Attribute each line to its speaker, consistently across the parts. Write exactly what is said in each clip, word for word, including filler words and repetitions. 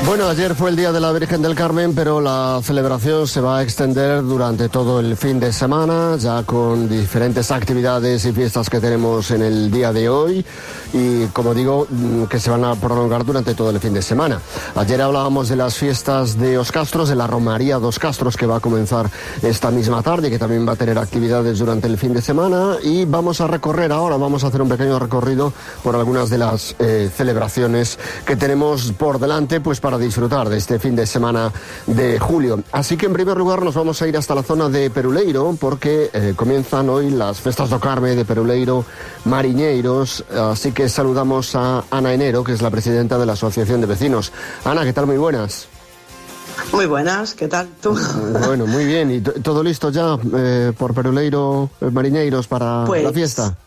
Speaker 1: Bueno, ayer fue el Día de la Virgen del Carmen, pero la celebración se va a extender durante todo el fin de semana, ya con diferentes actividades y fiestas que tenemos en el día de hoy y, como digo, que se van a prolongar durante todo el fin de semana. Ayer hablábamos de las fiestas de Os Castros, de la Romaría dos Castros, que va a comenzar esta misma tarde y que también va a tener actividades durante el fin de semana, y vamos a recorrer ahora, vamos a hacer un pequeño recorrido por algunas de las eh, celebraciones que tenemos por delante, pues para disfrutar de este fin de semana de julio. Así que en primer lugar nos vamos a ir hasta la zona de Peruleiro, porque eh, comienzan hoy las Festas do Carme de Peruleiro Mariñeiros, así que saludamos a Ana Enero, que es la presidenta de la Asociación de Vecinos. Ana, ¿qué tal? Muy buenas.
Speaker 2: Muy buenas, ¿qué tal tú?
Speaker 1: Bueno, muy bien. ¿Y t- todo listo ya eh, por Peruleiro Mariñeiros para pues... la fiesta?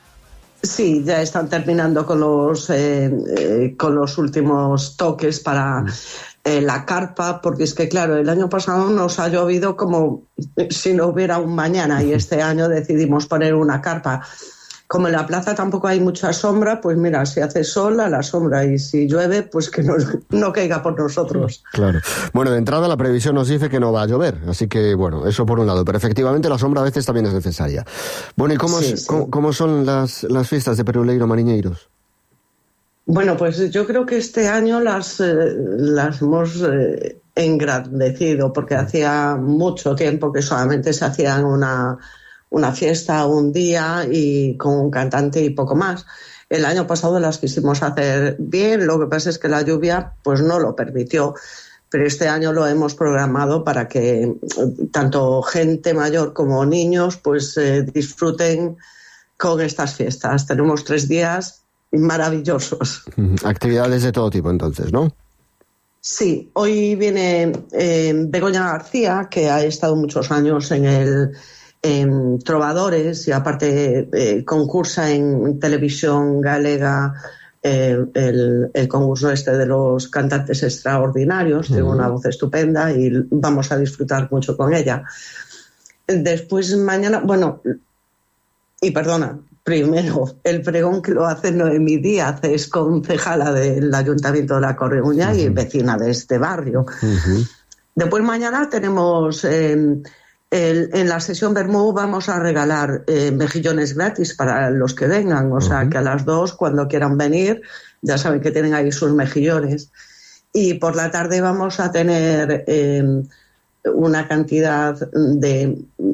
Speaker 2: Sí, ya están terminando con los eh, eh, con los últimos toques para eh, la carpa, porque es que claro, el año pasado nos ha llovido como si no hubiera un mañana, y este año decidimos poner una carpa. Como en la plaza tampoco hay mucha sombra, pues mira, si hace sol a la sombra, y si llueve, pues que no, no caiga por nosotros.
Speaker 1: Claro. Bueno, de entrada la previsión nos dice que no va a llover, así que bueno, eso por un lado, pero efectivamente la sombra a veces también es necesaria. Bueno, ¿y cómo, sí, es, sí. cómo, cómo son las, las fiestas de Peruleiro Mariñeiros?
Speaker 2: Bueno, pues yo creo que este año las, eh, las hemos eh, engrandecido, porque hacía mucho tiempo que solamente se hacían una... una fiesta un día y con un cantante y poco más. El año pasado las quisimos hacer bien, lo que pasa es que la lluvia pues no lo permitió, pero este año lo hemos programado para que tanto gente mayor como niños pues eh, disfruten con estas fiestas. Tenemos tres días maravillosos.
Speaker 1: Actividades de todo tipo entonces, ¿no?
Speaker 2: Sí, hoy viene eh, Begoña García, que ha estado muchos años en el en Trovadores y aparte eh, concursa en televisión galega eh, el, el concurso este de los cantantes extraordinarios. Uh-huh. Tiene una voz estupenda y vamos a disfrutar mucho con ella. Después mañana, bueno, y perdona, primero el pregón que lo hace Noemí Díaz, es concejala del Ayuntamiento de La Coruña. Uh-huh. Y vecina de este barrio. Uh-huh. Después mañana tenemos eh, El, en la sesión Bermú vamos a regalar eh, mejillones gratis para los que vengan, o uh-huh. sea que a las dos, cuando quieran venir, ya saben que tienen ahí sus mejillones. Y por la tarde vamos a tener eh, una cantidad de,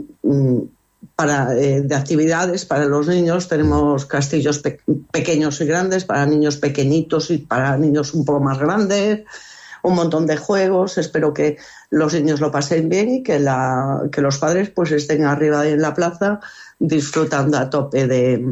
Speaker 2: para, eh, de actividades para los niños. Tenemos castillos pe- pequeños y grandes, para niños pequeñitos y para niños un poco más grandes, un montón de juegos. Espero que los niños lo pasen bien y que, la, que los padres pues estén arriba en la plaza disfrutando a tope de,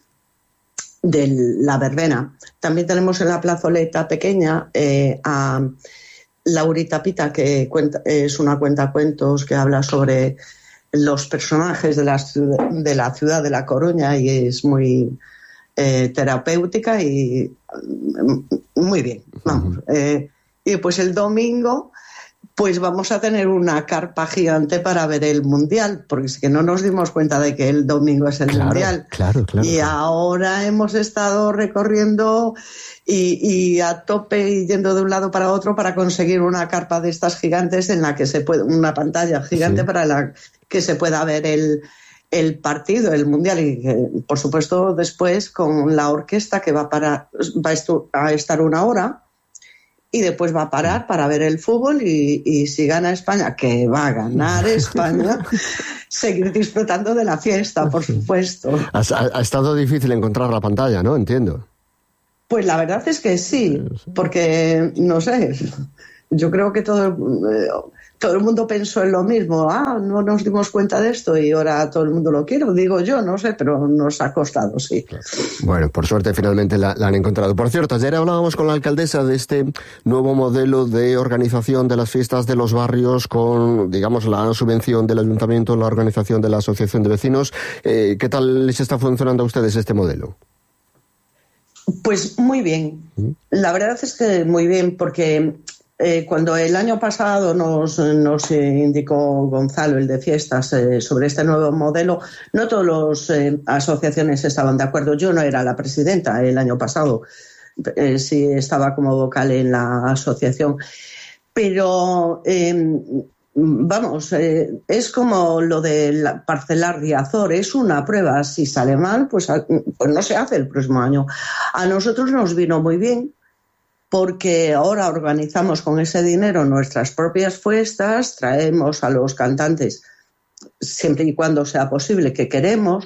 Speaker 2: de la verbena. También tenemos en la plazoleta pequeña eh, a Laurita Pita, que cuenta, es una cuentacuentos que habla sobre los personajes de la, de la ciudad de La Coruña, y es muy eh, terapéutica y muy bien, vamos. Eh, y pues el domingo pues vamos a tener una carpa gigante para ver el Mundial, porque es que no nos dimos cuenta de que el domingo es el
Speaker 1: claro,
Speaker 2: Mundial.
Speaker 1: Claro, claro.
Speaker 2: Y
Speaker 1: claro.
Speaker 2: ahora hemos estado recorriendo y, y a tope y yendo de un lado para otro para conseguir una carpa de estas gigantes en la que se puede, una pantalla gigante sí. para la que se pueda ver el, el partido, el Mundial, y eh, por supuesto después con la orquesta que va, para, va a, estu- a estar una hora. Y después va a parar para ver el fútbol y, y si gana España, que va a ganar España, seguir disfrutando de la fiesta, por supuesto.
Speaker 1: Ha, ha estado difícil encontrar la pantalla, ¿no? Entiendo.
Speaker 2: Pues la verdad es que sí, porque, no sé, yo creo que todo... Eh, todo el mundo pensó en lo mismo. Ah, no nos dimos cuenta de esto y ahora todo el mundo lo quiere. Digo yo, no sé, pero nos ha costado, sí.
Speaker 1: Bueno, por suerte finalmente la, la han encontrado. Por cierto, ayer hablábamos con la alcaldesa de este nuevo modelo de organización de las fiestas de los barrios con, digamos, la subvención del ayuntamiento, la organización de la asociación de vecinos. Eh, ¿Qué tal les está funcionando a ustedes este modelo?
Speaker 2: Pues muy bien. La verdad es que muy bien, porque... Eh, cuando el año pasado nos, nos indicó Gonzalo, el de fiestas, eh, sobre este nuevo modelo, no todas las eh, asociaciones estaban de acuerdo. Yo no era la presidenta el año pasado. eh, sí estaba como vocal en la asociación. Pero, eh, vamos, eh, es como lo de la parcelar Riazor, es una prueba. Si sale mal, pues, pues no se hace el próximo año. A nosotros nos vino muy bien, porque ahora organizamos con ese dinero nuestras propias fiestas, traemos a los cantantes siempre y cuando sea posible, que queremos,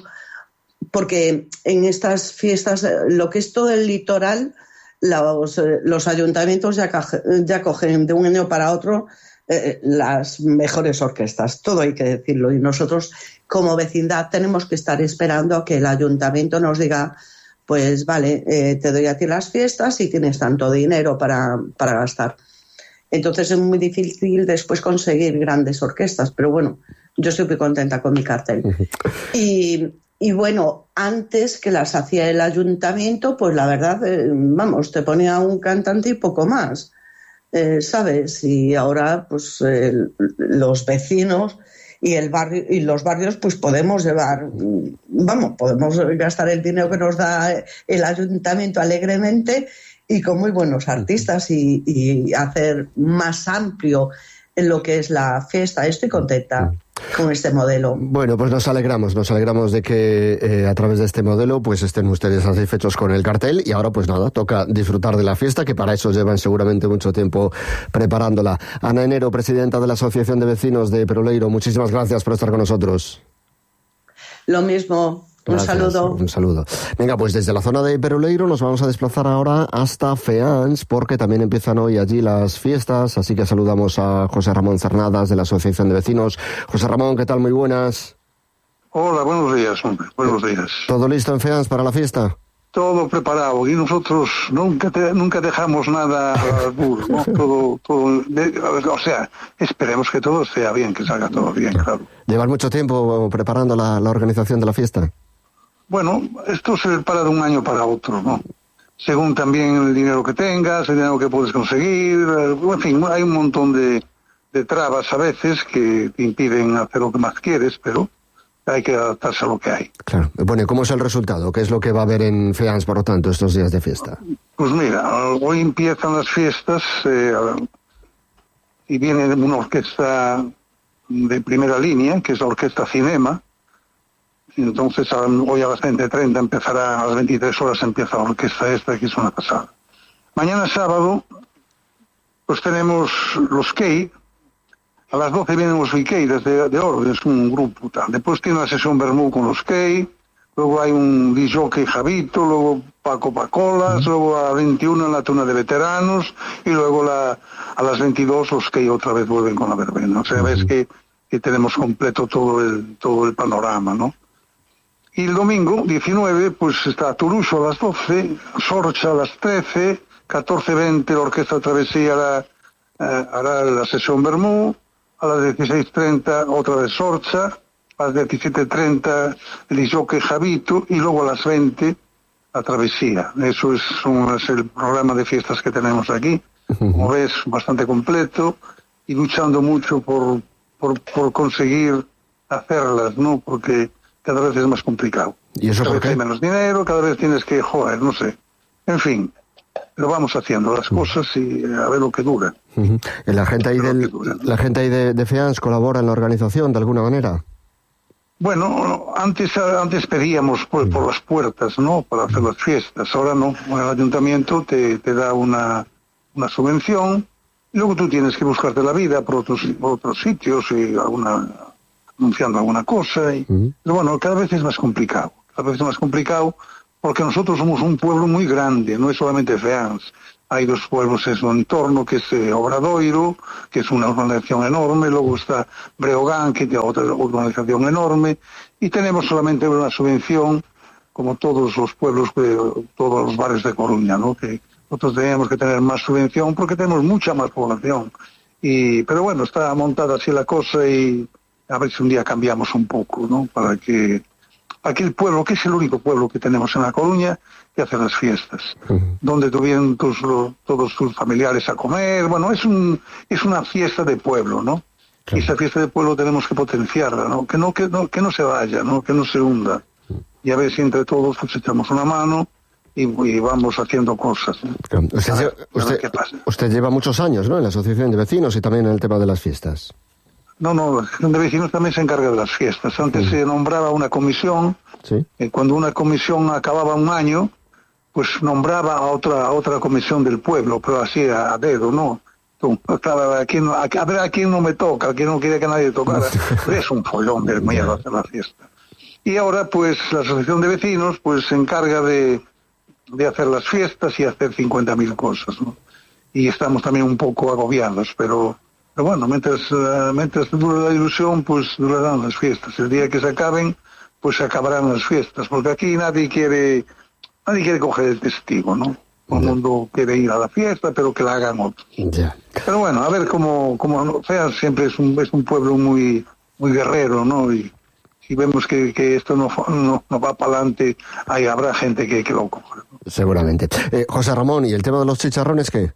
Speaker 2: porque en estas fiestas, lo que es todo el litoral, los, los ayuntamientos ya, ya cogen de un año para otro eh, las mejores orquestas, todo hay que decirlo, y nosotros como vecindad tenemos que estar esperando a que el ayuntamiento nos diga: pues vale, eh, te doy a ti las fiestas y tienes tanto dinero para, para gastar. Entonces es muy difícil después conseguir grandes orquestas, pero bueno, yo estoy muy contenta con mi cartel. Y, y bueno, antes que las hacía el ayuntamiento, pues la verdad, eh, vamos, te ponía un cantante y poco más, eh, ¿sabes? Y ahora, pues eh, los vecinos y el barrio y los barrios pues podemos llevar, vamos, podemos gastar el dinero que nos da el ayuntamiento alegremente y con muy buenos artistas y, y hacer más amplio en lo que es la fiesta. Estoy contenta con este modelo.
Speaker 1: Bueno, pues nos alegramos, nos alegramos de que eh, a través de este modelo pues estén ustedes satisfechos con el cartel y ahora pues nada, toca disfrutar de la fiesta, que para eso llevan seguramente mucho tiempo preparándola. Ana Enero, presidenta de la Asociación de Vecinos de Peroleiro, muchísimas gracias por estar con nosotros.
Speaker 2: Lo mismo. Gracias, un saludo.
Speaker 1: Un saludo. Venga, pues desde la zona de Peroleiro nos vamos a desplazar ahora hasta Feans, porque también empiezan hoy allí las fiestas, así que saludamos a José Ramón Cernadas de la Asociación de Vecinos. José Ramón, ¿qué tal? Muy buenas.
Speaker 3: Hola, buenos días, hombre, buenos días.
Speaker 1: ¿Todo listo en Feans para la fiesta?
Speaker 3: Todo preparado, y nosotros nunca te, nunca dejamos nada al bur, ¿no? Todo, todo, de, o sea, esperemos que todo sea bien, que salga todo bien, claro.
Speaker 1: ¿Llevan mucho tiempo preparando la, la organización de la fiesta?
Speaker 3: Bueno, esto se prepara de un año para otro, ¿no? Según también el dinero que tengas, el dinero que puedes conseguir, en fin, hay un montón de, de trabas a veces que te impiden hacer lo que más quieres, pero hay que adaptarse a lo que hay.
Speaker 1: Claro. Bueno, ¿y cómo es el resultado? ¿Qué es lo que va a haber en Feans, por lo tanto, estos días de fiesta?
Speaker 3: Pues mira, hoy empiezan las fiestas eh, y viene una orquesta de primera línea, que es la Orquesta Cinema. Entonces hoy a las veinte treinta empezará, a las veintitrés horas empieza la orquesta esta, que es una pasada. Mañana sábado pues tenemos los Key, a las doce vienen los Viqueiras de, de Oro, es un grupo tal. Después tiene la sesión Bermú con los Key, luego hay un disjockey Javito, luego Paco Pacolas, uh-huh. luego a las veintiuna en la tuna de veteranos y luego la, a las veintidós los Key otra vez vuelven con la verbena. O sea, uh-huh. ves que, que tenemos completo todo el, todo el panorama, ¿no? Y el domingo, diecinueve, pues está Turucho a las doce, Sorcha a las trece, catorce veinte la Orquesta Travesía hará, eh, hará la sesión Bermú, a las dieciséis treinta otra vez Sorcha, a las diecisiete treinta el disjockey Javito y luego a las veinte la Travesía. Eso es, un, es el programa de fiestas que tenemos aquí. Como ves, bastante completo y luchando mucho por, por, por conseguir hacerlas, ¿no? Porque cada vez es más complicado.
Speaker 1: ¿Y eso
Speaker 3: cada
Speaker 1: por
Speaker 3: vez
Speaker 1: qué?
Speaker 3: hay menos dinero, cada vez tienes que, joder, no sé. En fin, lo vamos haciendo las cosas y a ver lo que dura.
Speaker 1: Uh-huh. ¿La gente ahí, del, la gente ahí de, de Feans colabora en la organización de alguna manera?
Speaker 3: Bueno, antes antes pedíamos por, por las puertas, ¿no? Para hacer las fiestas. Ahora no. El ayuntamiento te, te da una, una subvención y luego tú tienes que buscarte la vida por otros, por otros sitios y alguna... anunciando alguna cosa, y, uh-huh. pero bueno, cada vez es más complicado, cada vez es más complicado porque nosotros somos un pueblo muy grande, no es solamente Feans, hay dos pueblos en su entorno, que es eh, Obradoiro, que es una urbanización enorme, luego está Breogán, que tiene otra urbanización enorme, y tenemos solamente una subvención, como todos los pueblos, eh, todos los barrios de Coruña, ¿no? Que nosotros tenemos que tener más subvención porque tenemos mucha más población, y pero bueno, está montada así la cosa y a ver si un día cambiamos un poco, ¿no? Para que aquel pueblo, que es el único pueblo que tenemos en La Coruña, que hace las fiestas, uh-huh. donde tuvieron tus, todos tus familiares a comer. Bueno, es un es una fiesta de pueblo, ¿no? Claro. Y esa fiesta de pueblo tenemos que potenciarla, ¿no? Que no que no que no se vaya, ¿no? Que no se hunda. Uh-huh. Y a ver si entre todos pues echamos una mano y, y vamos haciendo cosas. ¿eh?
Speaker 1: Claro. Usted,
Speaker 3: ver,
Speaker 1: lleva, usted,
Speaker 3: qué pasa.
Speaker 1: usted lleva muchos años, ¿no?, en la asociación de vecinos y también en el tema de las fiestas.
Speaker 3: No, no, la asociación de vecinos también se encarga de las fiestas. Antes sí. se nombraba una comisión,
Speaker 1: sí.
Speaker 3: y cuando una comisión acababa un año, pues nombraba a otra a otra comisión del pueblo, pero así a, a dedo, ¿no? A, quién, a, a ver a quién no me toca, a quién no quiere que nadie tocara. Es un follón del miedo hacer la fiesta. Y ahora, pues, la asociación de vecinos, pues, se encarga de, de hacer las fiestas y hacer cincuenta mil cosas, ¿no? Y estamos también un poco agobiados, pero... Pero bueno, mientras, uh, mientras dure la ilusión, pues durarán las fiestas. El día que se acaben, pues se acabarán las fiestas. Porque aquí nadie quiere, nadie quiere coger el testigo, ¿no? Todo el yeah. mundo quiere ir a la fiesta, pero que la hagan otros.
Speaker 1: Yeah.
Speaker 3: Pero bueno, a ver cómo, cómo Feas siempre es un, es un pueblo muy, muy guerrero, ¿no? Y si vemos que, que esto no, no, no va para adelante, ahí habrá gente que, que lo coge, ¿no?
Speaker 1: Seguramente. Eh, José Ramón, ¿y el tema de los chicharrones qué?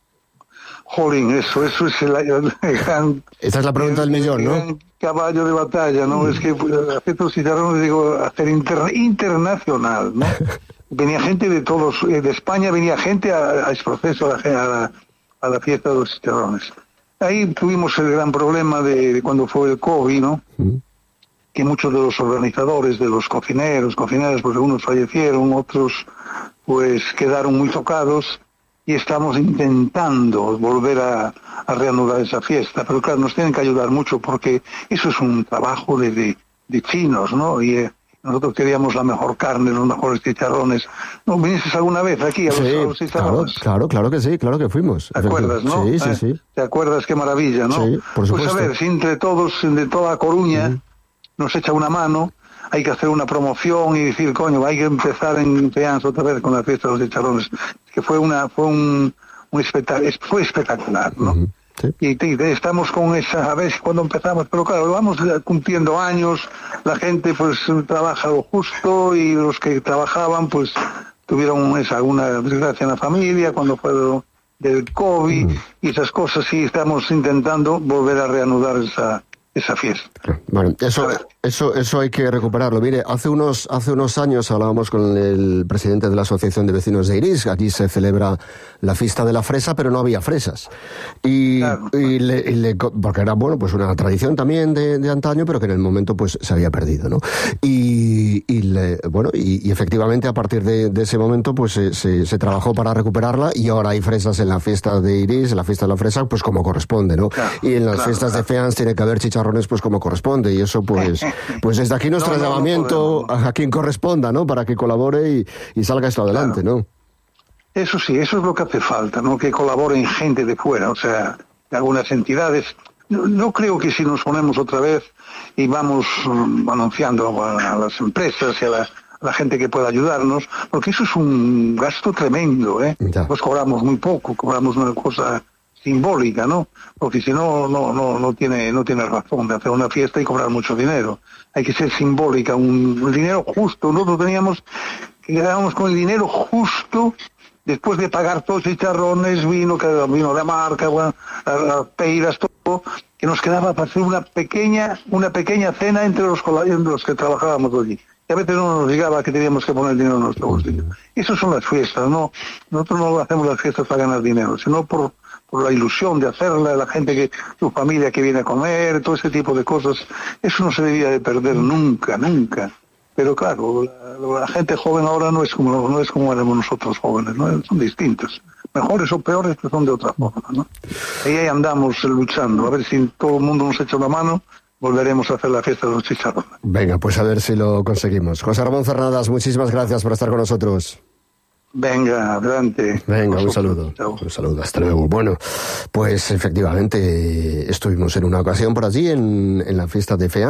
Speaker 3: Jolín, eso, eso es el, el, el gran...
Speaker 1: Esa es la pregunta el, del millón, ¿no?
Speaker 3: El caballo de batalla, ¿no? Mm. Es que hacer los chicharrones, digo, hacer inter, internacional, ¿no? Venía gente de todos, de España venía gente a, a ese proceso, a la, a la fiesta de los chicharrones. Ahí tuvimos el gran problema de, de cuando fue el COVID, ¿no? Mm. Que muchos de los organizadores, de los cocineros, cocineras, pues algunos fallecieron, otros pues quedaron muy tocados. Y estamos intentando volver a, a reanudar esa fiesta. Pero claro, nos tienen que ayudar mucho porque eso es un trabajo de, de, de chinos, ¿no? Y eh, nosotros queríamos la mejor carne, los mejores chicharrones. ¿No viniste alguna vez aquí a los,
Speaker 1: sí,
Speaker 3: a los chicharrones?
Speaker 1: Claro, claro, claro que sí, claro que fuimos.
Speaker 3: ¿Te acuerdas, no?
Speaker 1: Sí, sí,
Speaker 3: ¿Eh?
Speaker 1: sí.
Speaker 3: ¿Te acuerdas qué maravilla, no?
Speaker 1: Sí, por supuesto.
Speaker 3: Pues a ver, si entre todos, de toda Coruña, uh-huh. nos echa una mano, hay que hacer una promoción y decir, coño, hay que empezar en Feans otra vez con la fiesta de los chicharrones. Que fue una fue un, un espectacular, fue espectacular, ¿no? Uh-huh. Sí. Y, y estamos con esa, a ver si cuando empezamos, pero claro, vamos cumpliendo años, la gente pues trabaja lo justo y los que trabajaban pues tuvieron esa, una desgracia en la familia cuando fue lo, del COVID uh-huh. y esas cosas, y estamos intentando volver a reanudar esa esa fiesta.
Speaker 1: Bueno, eso, eso, eso hay que recuperarlo. Mire, hace unos, hace unos años hablábamos con el presidente de la Asociación de Vecinos de Irís. Aquí se celebra la fiesta de la fresa, pero no había fresas. Y, claro. y, le, y le, porque era, bueno, pues una tradición también de, de antaño, pero que en el momento pues se había perdido, ¿no? Y, y le, bueno, y, y efectivamente a partir de, de ese momento pues se, se, se trabajó para recuperarla, y ahora hay fresas en la fiesta de Irís, en la fiesta de la fresa, pues como corresponde, ¿no? Claro, y en las claro, fiestas claro. de Feans tiene que haber chicharrones pues como corresponde, y eso pues pues desde aquí nuestro no, no, llamamiento no a quien corresponda, ¿no? Para que colabore y, y salga esto adelante, claro. ¿no?
Speaker 3: Eso sí, eso es lo que hace falta, ¿no? Que colaboren gente de fuera, o sea, de algunas entidades. No, no creo que si nos ponemos otra vez y vamos um, anunciando a, a las empresas y a la, a la gente que pueda ayudarnos, porque eso es un gasto tremendo, ¿eh? Ya. Pues cobramos muy poco, cobramos una cosa simbólica, ¿no? Porque si no, no, no, no tiene, no tiene razón de hacer una fiesta y cobrar mucho dinero. Hay que ser simbólica, un, un dinero justo. Nosotros teníamos, quedábamos con el dinero justo después de pagar todos chicharrones, vino, que vino de marca, bueno, las peiras, todo, que nos quedaba para hacer una pequeña, una pequeña cena entre los, entre los que trabajábamos allí. Y a veces no nos llegaba que teníamos que poner dinero en nuestro bolsillo. Esas son las fiestas, ¿no? Nosotros no hacemos las fiestas para ganar dinero, sino por por la ilusión de hacerla, la gente que, su familia que viene a comer, todo ese tipo de cosas. Eso no se debía de perder nunca, nunca. Pero claro, la, la gente joven ahora no es como no es como éramos nosotros jóvenes, ¿no? Son distintos. Mejores o peores, pero son de otra forma, ¿no? Y ahí andamos luchando, a ver si todo el mundo nos echa una mano, volveremos a hacer la fiesta de los chicharrones.
Speaker 1: Venga, pues a ver si lo conseguimos. José Ramón Cernadas, muchísimas gracias por estar con nosotros.
Speaker 3: Venga, adelante.
Speaker 1: Venga, un saludo. Chao. Un saludo, hasta luego. Bueno, pues efectivamente estuvimos en una ocasión por allí, en, en la fiesta de Feans.